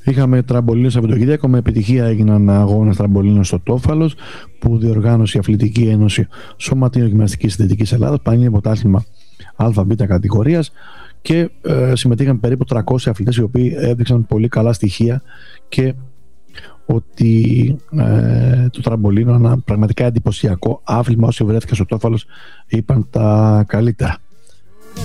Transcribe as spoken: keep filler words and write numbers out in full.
Είχαμε τραμπολίνο Σαββατοκύριακο, με επιτυχία έγιναν αγώνες τραμπολίνο στο Τόφαλος που διοργάνωσε η Αθλητική Ένωση Σωματείων Γυμναστικής Συνθετικής Ελλάδας, πανελλήνιο πρωτάθλημα Α-Β κατηγορίας, και ε, συμμετείχαν περίπου τριακόσιοι αθλητές, οι οποίοι έδειξαν πολύ καλά στοιχεία και ότι ε, το τραμπολίνο είναι ένα πραγματικά εντυπωσιακό άθλημα. Όσοι βρέθηκαν στο Τόφαλος είπαν τα καλύτερα.